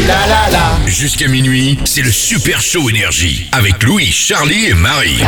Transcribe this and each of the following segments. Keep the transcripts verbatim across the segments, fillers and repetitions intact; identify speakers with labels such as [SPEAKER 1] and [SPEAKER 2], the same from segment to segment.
[SPEAKER 1] la la la.
[SPEAKER 2] Jusqu'à minuit, c'est le Super Show Énergie avec Louis, Charlie et Marie.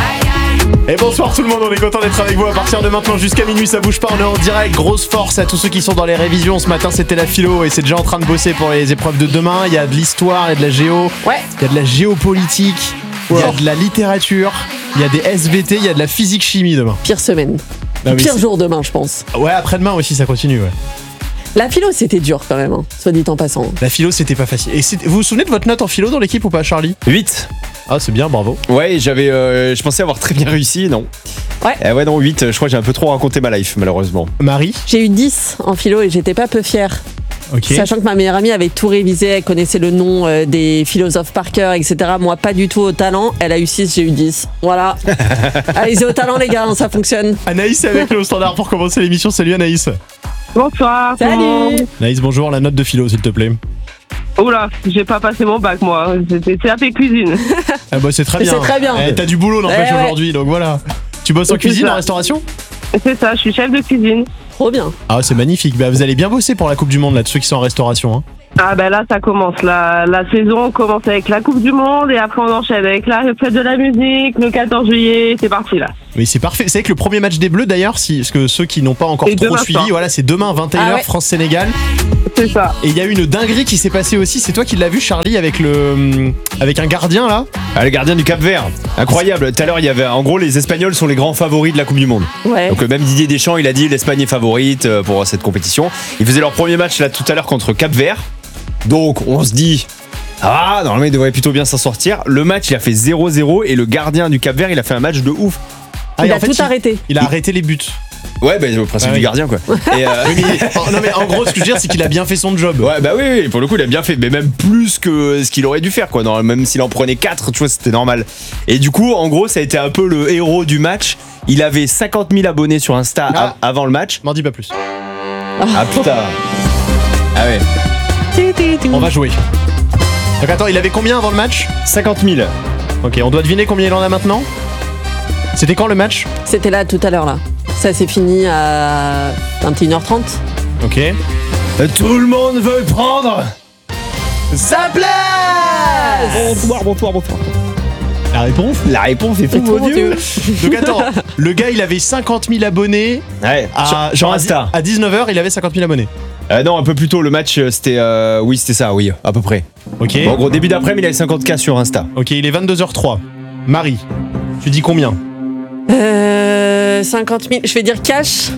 [SPEAKER 1] Et bonsoir tout le monde, on est content d'être avec vous à partir de maintenant jusqu'à minuit, ça bouge pas, on est en direct. Grosse force à tous ceux qui sont dans les révisions. Ce matin c'était la philo et c'est déjà en train de bosser pour les épreuves de demain. Il y a de l'histoire, il y a de la géo,
[SPEAKER 3] Ouais.
[SPEAKER 1] il y a de la géopolitique, il y a de la littérature, il y a des S V T, il y a de la physique-chimie demain.
[SPEAKER 3] Pire semaine.
[SPEAKER 1] Ah oui,
[SPEAKER 3] Pire
[SPEAKER 1] c'est-
[SPEAKER 3] jour demain, je pense.
[SPEAKER 1] Ouais, après-demain aussi ça continue, ouais.
[SPEAKER 3] La philo, c'était dur quand même, hein, soit dit en passant.
[SPEAKER 1] La philo c'était pas facile. Et c'est- vous vous souvenez de votre note en philo dans l'équipe ou pas, Charlie?
[SPEAKER 4] huit.
[SPEAKER 1] Ah c'est bien, bravo.
[SPEAKER 4] Ouais, j'avais, euh, je pensais avoir très bien réussi, non.
[SPEAKER 3] Ouais.
[SPEAKER 4] Euh, ouais, non, huit, je crois que j'ai un peu trop raconté ma life, malheureusement.
[SPEAKER 1] Marie?
[SPEAKER 3] J'ai eu dix en philo et j'étais pas peu fière.
[SPEAKER 1] Ok.
[SPEAKER 3] Sachant que ma meilleure amie avait tout révisé, elle connaissait le nom euh, des philosophes par cœur, et cetera. Moi, pas du tout au talent. Elle a eu six, j'ai eu dix. Voilà. Allez-y au talent, les gars, hein, ça fonctionne.
[SPEAKER 1] Anaïs est avec nous au standard pour commencer l'émission. Salut Anaïs.
[SPEAKER 5] Bonsoir. tout le monde.
[SPEAKER 3] Salut.
[SPEAKER 1] Anaïs, bonjour, la note de philo s'il te plaît.
[SPEAKER 5] Oula, j'ai pas passé mon bac moi. C'était C A P cuisine.
[SPEAKER 1] Ah bah c'est très
[SPEAKER 3] Mais
[SPEAKER 1] bien.
[SPEAKER 3] c'est très bien.
[SPEAKER 1] Eh, t'as du boulot n'empêche
[SPEAKER 3] Eh ouais.
[SPEAKER 1] aujourd'hui, donc voilà. Tu bosses en
[SPEAKER 5] C'est
[SPEAKER 1] cuisine,
[SPEAKER 5] ça.
[SPEAKER 1] en restauration?
[SPEAKER 5] C'est ça, je suis chef de cuisine.
[SPEAKER 3] Trop bien.
[SPEAKER 1] Ah c'est magnifique, bah, vous allez bien bosser pour la Coupe du Monde là, de ceux qui sont en restauration. Hein.
[SPEAKER 5] Ah ben là ça commence. La, la saison commence avec la Coupe du Monde et après on enchaîne avec la fête de la musique, le quatorze juillet, c'est parti là.
[SPEAKER 1] Mais c'est parfait, c'est que le premier match des Bleus d'ailleurs, si, parce que ceux qui n'ont pas encore
[SPEAKER 5] Et
[SPEAKER 1] trop
[SPEAKER 5] demain
[SPEAKER 1] suivi,
[SPEAKER 5] soir.
[SPEAKER 1] voilà c'est demain vingt et une heures
[SPEAKER 3] Ah ouais.
[SPEAKER 1] France-Sénégal.
[SPEAKER 5] C'est ça.
[SPEAKER 1] Et il y a eu une dinguerie qui s'est passée aussi, c'est toi qui l'as vu Charlie avec le hum, avec un gardien là.
[SPEAKER 4] Ah, le gardien du Cap-Vert, incroyable. Tout à l'heure, il y avait, en gros, les Espagnols sont les grands favoris de la Coupe du Monde.
[SPEAKER 3] Ouais.
[SPEAKER 4] Donc, euh, même Didier Deschamps, il a dit l'Espagne est favorite euh, pour cette compétition. Ils faisaient leur premier match là tout à l'heure contre Cap-Vert. Donc, on se dit. Ah, normalement, il devrait plutôt bien s'en sortir. Le match, il a fait zéro zéro et le gardien du Cap-Vert, il a fait un match de ouf.
[SPEAKER 1] Ah,
[SPEAKER 3] Il
[SPEAKER 1] et
[SPEAKER 3] a
[SPEAKER 1] en fait,
[SPEAKER 3] tout
[SPEAKER 1] il-
[SPEAKER 3] arrêté.
[SPEAKER 1] Il a arrêté les buts.
[SPEAKER 4] Ouais, bah, le principe
[SPEAKER 1] Ah oui.
[SPEAKER 4] du gardien, quoi. Et, euh,
[SPEAKER 1] Oui, mais, oh, non mais en gros ce que je veux dire c'est qu'il a bien fait son job.
[SPEAKER 4] Ouais, bah oui, oui, pour le coup, il a bien fait, mais même plus que ce qu'il aurait dû faire, quoi. Non, même s'il en prenait quatre, tu vois, c'était normal. Et du coup, en gros, ça a été un peu le héros du match. Il avait cinquante mille abonnés sur Insta
[SPEAKER 1] Ah.
[SPEAKER 4] a- avant le match.
[SPEAKER 1] M'en dis pas plus.
[SPEAKER 4] Ah putain. Ah ouais.
[SPEAKER 1] On va jouer. Donc attends, il avait combien avant le match?
[SPEAKER 4] cinquante mille.
[SPEAKER 1] Ok, on doit deviner combien il en a maintenant. C'était quand le match?
[SPEAKER 3] C'était là tout à l'heure là. Ça s'est fini à vingt et une heures trente.
[SPEAKER 1] Ok.
[SPEAKER 4] Euh, Tout le monde veut prendre sa place. Bonsoir, bonsoir, bonsoir.
[SPEAKER 1] La réponse?
[SPEAKER 4] La réponse est fou,
[SPEAKER 3] C'est tout,
[SPEAKER 4] mon Dieu.
[SPEAKER 1] Donc attends, le gars il avait cinquante mille abonnés.
[SPEAKER 4] Ouais,
[SPEAKER 1] À,
[SPEAKER 4] sur,
[SPEAKER 1] genre
[SPEAKER 4] sur
[SPEAKER 1] à
[SPEAKER 4] Insta.
[SPEAKER 1] dix- À dix-neuf heures, il avait cinquante mille abonnés.
[SPEAKER 4] Euh, non, un peu plus tôt, le match, euh, c'était. euh, oui, c'était ça, oui, à peu près.
[SPEAKER 1] Ok.
[SPEAKER 4] Bon, en gros, début d'après-midi, il avait cinquante K sur Insta.
[SPEAKER 1] Ok, il est vingt-deux heures zéro trois. Marie, tu dis combien?
[SPEAKER 3] Euh, cinquante mille. Je vais dire cash.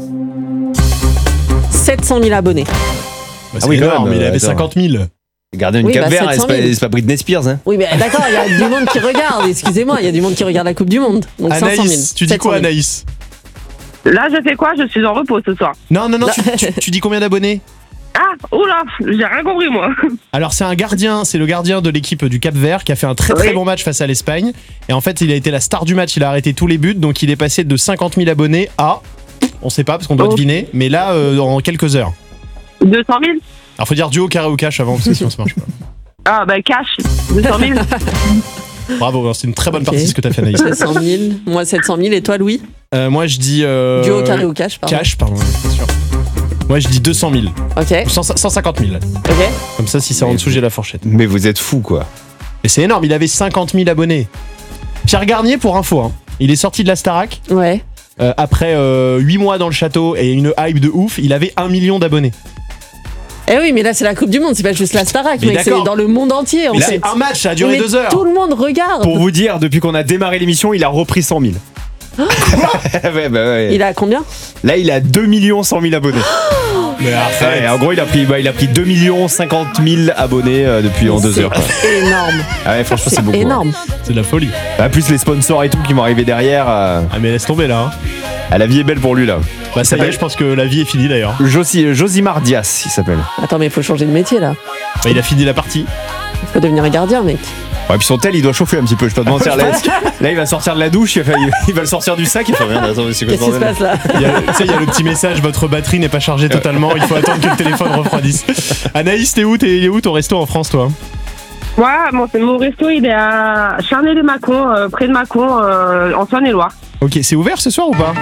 [SPEAKER 3] sept cent mille abonnés.
[SPEAKER 1] Bah, c'est
[SPEAKER 4] Ah oui, quand
[SPEAKER 1] énorme,
[SPEAKER 4] même,
[SPEAKER 1] il
[SPEAKER 4] euh,
[SPEAKER 1] avait
[SPEAKER 4] attends.
[SPEAKER 1] cinquante mille.
[SPEAKER 4] Le gardien du
[SPEAKER 3] Oui, bah,
[SPEAKER 4] Cap-Vert,
[SPEAKER 3] sept
[SPEAKER 4] c'est
[SPEAKER 3] cent
[SPEAKER 4] pas,
[SPEAKER 3] mille.
[SPEAKER 4] c'est pas Britney Spears, hein.
[SPEAKER 3] Oui, mais d'accord, il y a du monde qui regarde. Excusez-moi, il y a du monde qui regarde la Coupe du Monde. Donc cinq cent mille.
[SPEAKER 1] Anaïs, tu dis
[SPEAKER 3] sept cent
[SPEAKER 1] quoi
[SPEAKER 3] mille.
[SPEAKER 1] Anaïs?
[SPEAKER 5] Là je fais quoi? Je suis en repos ce soir.
[SPEAKER 1] Non, non, non,
[SPEAKER 3] Non.
[SPEAKER 1] tu, tu- tu dis combien d'abonnés?
[SPEAKER 5] Ah, oula, j'ai rien compris moi.
[SPEAKER 1] Alors c'est un gardien, c'est le gardien de l'équipe du Cap-Vert qui a fait un très très
[SPEAKER 5] Oui.
[SPEAKER 1] bon match face à l'Espagne. Et en fait il a été la star du match, il a arrêté tous les buts, donc il est passé de cinquante mille abonnés à... On sait pas parce qu'on doit
[SPEAKER 5] Oh.
[SPEAKER 1] deviner, mais là euh, en quelques heures.
[SPEAKER 5] deux cent mille?
[SPEAKER 1] Alors faut dire duo, carré ou cash avant parce que sinon ça marche pas.
[SPEAKER 5] Ah bah cash, deux cent mille.
[SPEAKER 1] Bravo, c'est une très bonne
[SPEAKER 3] Ok.
[SPEAKER 1] partie ce que t'as fait Anaïs.
[SPEAKER 3] sept cent mille. Moi sept cent mille. Et toi, Louis?
[SPEAKER 1] Euh, moi je dis... Euh,
[SPEAKER 3] Duo, carré ou cash, pardon.
[SPEAKER 1] Cash, pardon, bien sûr. Moi je dis deux cent mille,
[SPEAKER 3] Ok.
[SPEAKER 1] cent cinquante mille.
[SPEAKER 3] Ok.
[SPEAKER 1] Comme ça si c'est en dessous j'ai la fourchette.
[SPEAKER 4] Mais vous êtes fous, quoi.
[SPEAKER 1] Et c'est énorme, il avait cinquante mille abonnés. Pierre Garnier pour info, hein. Il est sorti de la Starac.
[SPEAKER 3] Ouais.
[SPEAKER 1] Euh, après euh, huit mois dans le château et une hype de ouf, il avait un million d'abonnés.
[SPEAKER 3] Eh oui, mais là c'est la Coupe du Monde, c'est pas juste la Starac,
[SPEAKER 1] Mais
[SPEAKER 3] mec, c'est
[SPEAKER 1] d'accord.
[SPEAKER 3] dans le monde entier. En
[SPEAKER 1] Mais
[SPEAKER 3] fait.
[SPEAKER 1] c'est un match, ça a duré
[SPEAKER 3] Mais
[SPEAKER 1] deux heures.
[SPEAKER 3] Tout le monde regarde.
[SPEAKER 4] Pour vous dire, depuis qu'on a démarré l'émission, il a repris cent mille. ouais, bah ouais.
[SPEAKER 3] Il a combien?
[SPEAKER 4] Là, il a deux millions cent mille abonnés.
[SPEAKER 1] Mais arrête.
[SPEAKER 4] Ouais, en gros, il a pris, bah, il a pris deux millions cinquante mille abonnés euh, depuis en deux
[SPEAKER 3] C'est
[SPEAKER 4] heures. quoi.
[SPEAKER 3] énorme.
[SPEAKER 4] Ah ouais, franchement, c'est beaucoup. hein.
[SPEAKER 3] énorme.
[SPEAKER 1] C'est de la folie.
[SPEAKER 4] Bah, plus les sponsors et tout qui vont arriver derrière. euh,
[SPEAKER 1] Ah mais laisse tomber là. Hein.
[SPEAKER 4] ah, la vie est belle pour lui, là.
[SPEAKER 1] Bah ça y est, je pense que la vie est finie d'ailleurs.
[SPEAKER 4] Josi, Josimar Dias, il s'appelle.
[SPEAKER 3] Attends, mais il faut changer de métier là.
[SPEAKER 1] Bah, il a fini la partie.
[SPEAKER 3] Il faut devenir un gardien, mec.
[SPEAKER 4] Ouais, puis son tel, il doit chauffer un petit peu, je peux te mentir. Là, là, il va sortir de la douche, il va, il va le sortir du sac, il fait rien. Attends, c'est quoi
[SPEAKER 3] Qu'est-ce
[SPEAKER 4] ce
[SPEAKER 3] qui se
[SPEAKER 4] bordel
[SPEAKER 3] passe là?
[SPEAKER 1] Il y a, tu sais, il y a le petit message, votre batterie n'est pas chargée totalement, il faut attendre que le téléphone refroidisse. Anaïs, t'es où, t'es, il est où ton resto en France toi?
[SPEAKER 5] Ouais, bon, c'est mon resto, il est à Charnay-les-Mâcon, euh, près de Mâcon, euh, en Saône-et-Loire.
[SPEAKER 1] Ok, c'est ouvert ce soir ou pas?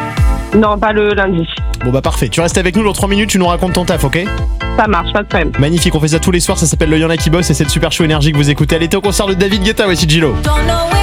[SPEAKER 5] Non, pas le lundi.
[SPEAKER 1] Bon bah parfait, tu restes avec nous dans trois minutes, tu nous racontes ton taf, ok?
[SPEAKER 5] Ça marche, pas de problème.
[SPEAKER 1] Magnifique, on fait ça tous les soirs, ça s'appelle le Y'en a qui bosse et c'est le Super Show énergie que vous écoutez. Elle était au concert de David Guetta, voici Gillo.